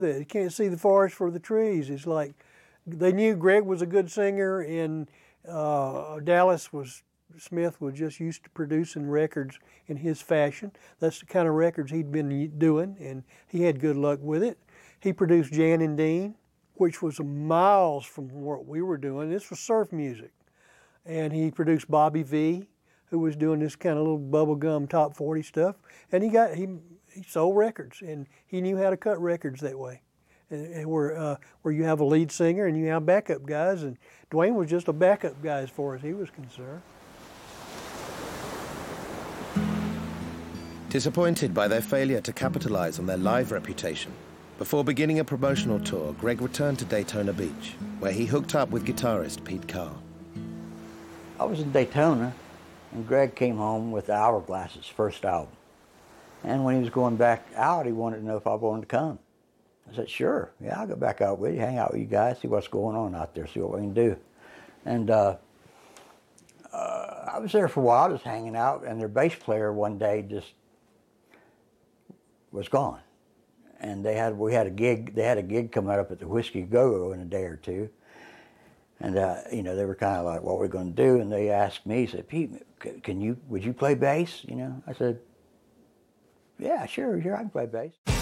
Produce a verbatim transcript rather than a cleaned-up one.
You can't see the forest for the trees. It's like they knew Greg was a good singer, and uh, Dallas was Smith was just used to producing records in his fashion. That's the kind of records he'd been doing, and he had good luck with it. He produced Jan and Dean, which was miles from what we were doing. This was surf music. And he produced Bobby V, who was doing this kind of little bubblegum top forty stuff. And he got he he sold records, and he knew how to cut records that way. And, and where uh, where you have a lead singer and you have backup guys, and Dwayne was just a backup guy as far as he was concerned. Disappointed by their failure to capitalize on their live reputation, before beginning a promotional tour, Greg returned to Daytona Beach, where he hooked up with guitarist Pete Carr. I was in Daytona, and Greg came home with Hourglass's first album. And when he was going back out, he wanted to know if I wanted to come. I said, sure, yeah, I'll go back out with you, hang out with you guys, see what's going on out there, see what we can do. And uh, uh, I was there for a while, just hanging out, and their bass player one day just was gone. And they had, we had a gig, they had a gig coming up at the Whiskey Go-Go in a day or two. And, uh, you know, they were kind of like, what are we going to do? And they asked me, said, Pete, can you, would you play bass? You know, I said, yeah, sure, sure, I can play bass.